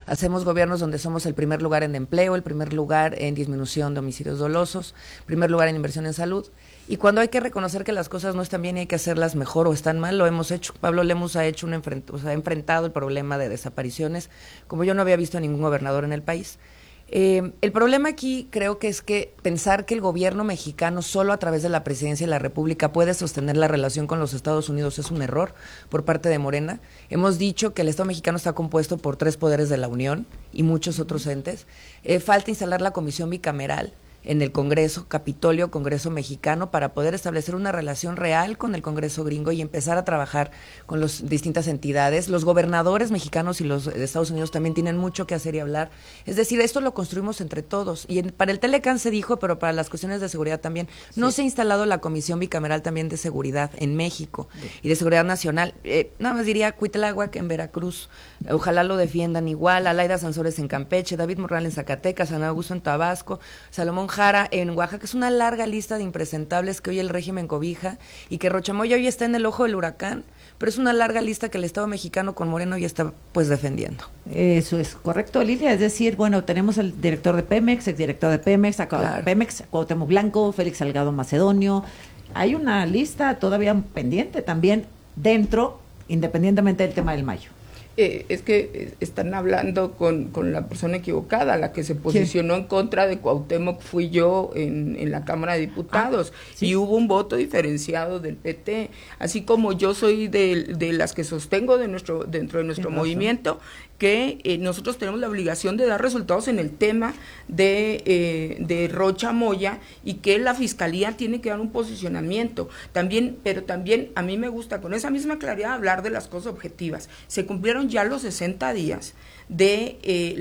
Hacemos gobiernos donde somos el primer lugar en empleo, el primer lugar en disminución de homicidios dolosos, primer lugar en inversión en salud. Y cuando hay que reconocer que las cosas no están bien y hay que hacerlas mejor o están mal, lo hemos hecho. Pablo Lemus ha enfrentado el problema de desapariciones como yo no había visto a ningún gobernador en el país. El problema aquí creo que es que pensar que el gobierno mexicano solo a través de la presidencia de la República puede sostener la relación con los Estados Unidos es un error por parte de Morena. Hemos dicho que el Estado mexicano está compuesto por 3 poderes de la Unión y muchos otros entes. Falta instalar la comisión bicameral en el Congreso, Capitolio, Congreso mexicano, para poder establecer una relación real con el Congreso gringo y empezar a trabajar con las distintas entidades. Los gobernadores mexicanos y los de Estados Unidos también tienen mucho que hacer y hablar. Es decir, esto lo construimos entre todos. Y para el Telecán se dijo, pero para las cuestiones de seguridad también. No se ha instalado la comisión bicameral también de seguridad en México y de seguridad nacional. Nada más diría Cuitláhuac en Veracruz. Ojalá lo defiendan igual. Alaida Sansores en Campeche, David Monreal en Zacatecas, San Augusto en Tabasco, Salomón Jara en Oaxaca. Es una larga lista de impresentables que hoy el régimen cobija y que Rochamoya hoy está en el ojo del huracán, pero es una larga lista que el Estado mexicano con Moreno ya está pues defendiendo. Eso es correcto, Lilia, es decir, bueno, tenemos el director de Pemex, exdirector de Pemex, Claro. Pemex, Cuauhtémoc Blanco, Félix Salgado Macedonio, hay una lista todavía pendiente también dentro, independientemente del tema del Mayo. Es que están hablando con la persona equivocada. La que se posicionó en contra de Cuauhtémoc fui yo en la Cámara de Diputados, ¿sí? Y hubo un voto diferenciado del PT, así como yo soy de las que sostengo dentro de nuestro movimiento que nosotros tenemos la obligación de dar resultados en el tema de Rocha Moya y que la Fiscalía tiene que dar un posicionamiento. Pero también a mí me gusta con esa misma claridad hablar de las cosas objetivas. Se cumplieron ya los 60 días de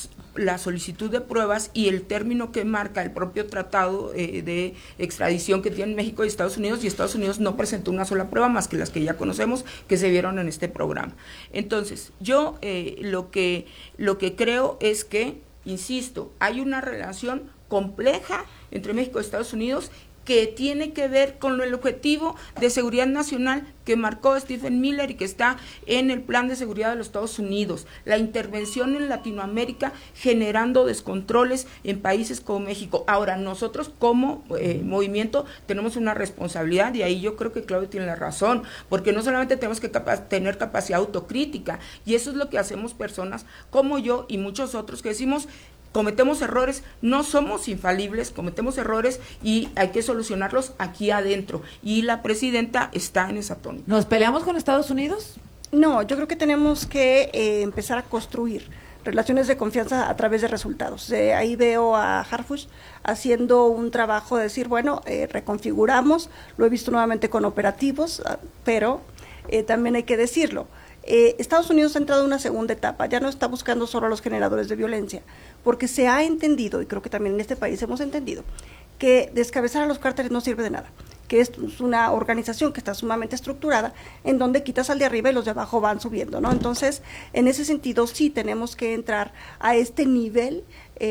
la solicitud de pruebas y el término que marca el propio tratado de extradición que tienen México y Estados Unidos, y Estados Unidos no presentó una sola prueba más que las que ya conocemos que se vieron en este programa. Entonces, yo lo que creo es que, insisto, hay una relación compleja entre México y Estados Unidos que tiene que ver con el objetivo de seguridad nacional que marcó Stephen Miller y que está en el Plan de Seguridad de los Estados Unidos, la intervención en Latinoamérica generando descontroles en países como México. Ahora, nosotros como movimiento tenemos una responsabilidad, y ahí yo creo que Claudio tiene la razón, porque no solamente tenemos que tener capacidad autocrítica, y eso es lo que hacemos personas como yo y muchos otros que decimos, cometemos errores, no somos infalibles, cometemos errores y hay que solucionarlos aquí adentro. Y la presidenta está en esa tónica. ¿Nos peleamos con Estados Unidos? No, yo creo que tenemos que empezar a construir relaciones de confianza a través de resultados. Ahí veo a Harfuch haciendo un trabajo de decir, bueno, reconfiguramos, lo he visto nuevamente con operativos, pero también hay que decirlo. Estados Unidos ha entrado en una segunda etapa, ya no está buscando solo a los generadores de violencia, porque se ha entendido, y creo que también en este país hemos entendido, que descabezar a los cárteles no sirve de nada, que es una organización que está sumamente estructurada, en donde quitas al de arriba y los de abajo van subiendo, ¿no? Entonces, en ese sentido, sí tenemos que entrar a este nivel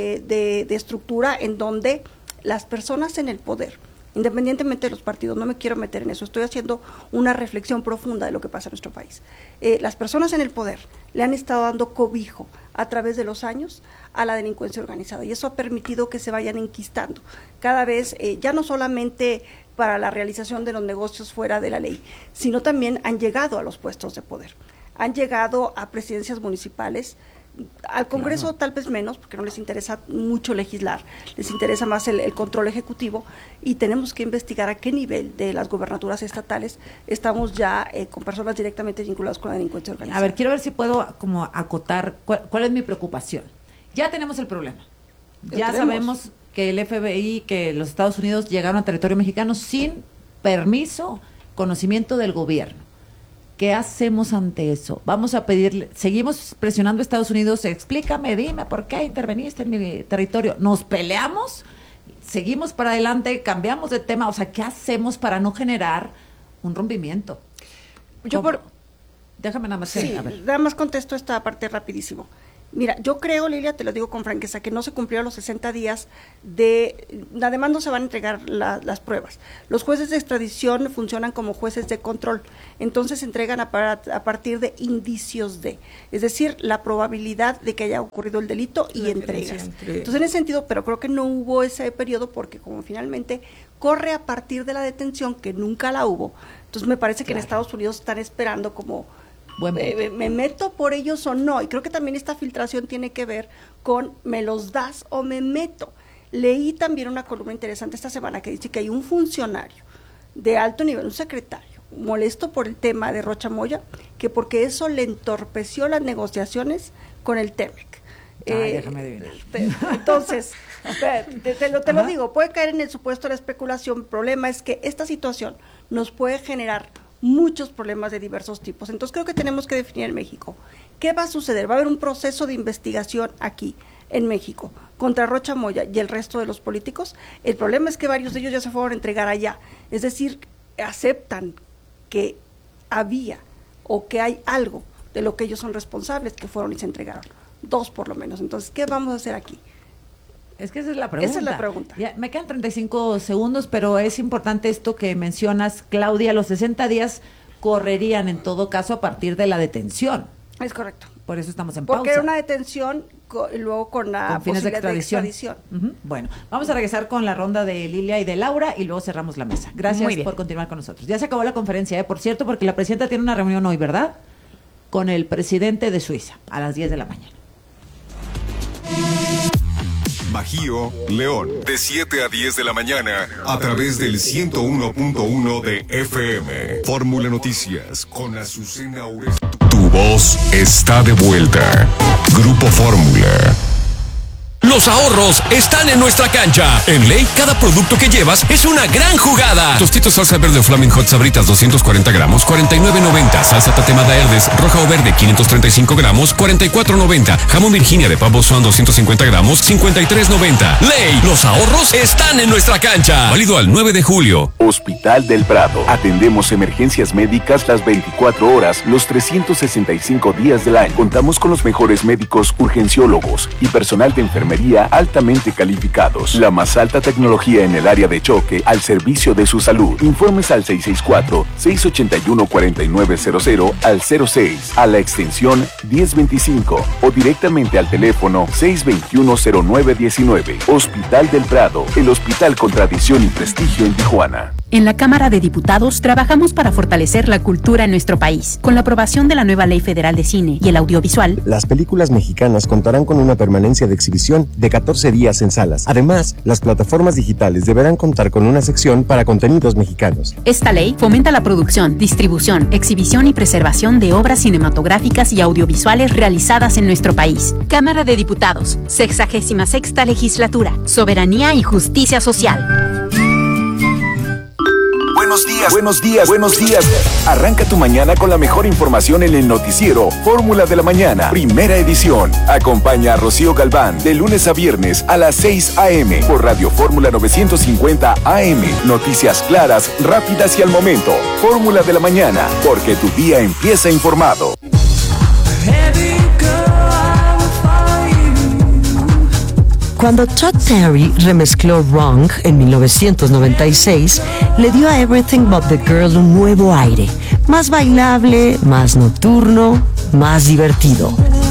de estructura en donde las personas en el poder, independientemente de los partidos, no me quiero meter en eso, estoy haciendo una reflexión profunda de lo que pasa en nuestro país. Las personas en el poder le han estado dando cobijo a través de los años a la delincuencia organizada, y eso ha permitido que se vayan enquistando cada vez, ya no solamente para la realización de los negocios fuera de la ley, sino también han llegado a los puestos de poder, han llegado a presidencias municipales, al Congreso claro, tal vez menos, porque no les interesa mucho legislar, les interesa más el control ejecutivo, y tenemos que investigar a qué nivel de las gobernaturas estatales estamos ya con personas directamente vinculadas con la delincuencia organizada. A ver, quiero ver si puedo como acotar cuál es mi preocupación. Ya tenemos el problema, ya sabemos que el FBI, que los Estados Unidos llegaron a territorio mexicano sin permiso, conocimiento del gobierno. ¿Qué hacemos ante eso? Vamos a pedirle, seguimos presionando a Estados Unidos, explícame, dime, ¿por qué interveniste en mi territorio? ¿Nos peleamos? ¿Seguimos para adelante? ¿Cambiamos de tema? O sea, ¿qué hacemos para no generar un rompimiento? Déjame nada más. Sí, nada más contesto esta parte rapidísimo. Mira, yo creo, Lilia, te lo digo con franqueza, que no se cumplieron los 60 días además no se van a entregar las pruebas. Los jueces de extradición funcionan como jueces de control, entonces se entregan a partir de indicios es decir, la probabilidad de que haya ocurrido el delito y entregas. Entonces, en ese sentido, pero creo que no hubo ese periodo porque como finalmente corre a partir de la detención, que nunca la hubo, entonces me parece que en Estados Unidos están esperando como me meto por ellos o no, y creo que también esta filtración tiene que ver con me los das o me meto. Leí también una columna interesante esta semana que dice que hay un funcionario de alto nivel, un secretario, molesto por el tema de Rocha Moya, que porque eso le entorpeció las negociaciones con el TEMEC. Déjame adivinar. Entonces, te lo digo, puede caer en el supuesto de la especulación. El problema es que esta situación nos puede generar muchos problemas de diversos tipos. Entonces creo que tenemos que definir en México qué va a suceder. Va a haber un proceso de investigación aquí en México contra Rocha Moya y el resto de los políticos. El problema es que varios de ellos ya se fueron a entregar allá. Es decir, aceptan que había o que hay algo de lo que ellos son responsables, que fueron y se entregaron. 2 por lo menos. Entonces, ¿qué vamos a hacer aquí? Es que esa es la pregunta. Esa es la pregunta. Ya, me quedan 35 segundos, pero es importante esto que mencionas, Claudia. Los 60 días correrían en todo caso a partir de la detención. Es correcto. Por eso estamos en Porque pausa. era una detención y luego con la fines de extradición. Bueno, vamos a regresar con la ronda de Lilia y de Laura y luego cerramos la mesa. Gracias por continuar con nosotros. Ya se acabó la conferencia, por cierto, porque la presidenta tiene una reunión hoy, ¿verdad? Con el presidente de Suiza a las 10 de la mañana. Bajío, León, de 7 a 10 de la mañana, a través del 101.1 de FM. Fórmula Noticias, con Azucena Uresti. Tu voz está de vuelta. Grupo Fórmula. Los ahorros están en nuestra cancha. En Ley, cada producto que llevas es una gran jugada. Tostitos salsa verde o Flaming Hot Sabritas 240 gramos, 49.90. Salsa tatemada Herdes, roja o verde, 535 gramos, 44.90. Jamón Virginia de Pavo Swan 250 gramos, 53.90. Ley, los ahorros están en nuestra cancha. Válido al 9 de julio. Hospital del Prado. Atendemos emergencias médicas las 24 horas, los 365 días del año. Contamos con los mejores médicos urgenciólogos y personal de enfermería altamente calificados. La más alta tecnología en el área de choque al servicio de su salud. Informes al 664-681-4900 al 06, a la extensión 1025 o directamente al teléfono 621-0919. Hospital del Prado, el hospital con tradición y prestigio en Tijuana. En la Cámara de Diputados trabajamos para fortalecer la cultura en nuestro país. Con la aprobación de la nueva Ley Federal de Cine y el Audiovisual, las películas mexicanas contarán con una permanencia de exhibición de 14 días en salas. Además, las plataformas digitales deberán contar con una sección para contenidos mexicanos. Esta ley fomenta la producción, distribución, exhibición y preservación de obras cinematográficas y audiovisuales realizadas en nuestro país. Cámara de Diputados, 66ª Legislatura, Soberanía y Justicia Social. Buenos días. Arranca tu mañana con la mejor información en el noticiero Fórmula de la Mañana, primera edición. Acompaña a Rocío Galván de lunes a viernes a las 6 a.m. por Radio Fórmula 950 AM. Noticias claras, rápidas y al momento. Fórmula de la Mañana, porque tu día empieza informado. Cuando Todd Terry remezcló Wrong en 1996, le dio a Everything But the Girl un nuevo aire, más bailable, más nocturno, más divertido.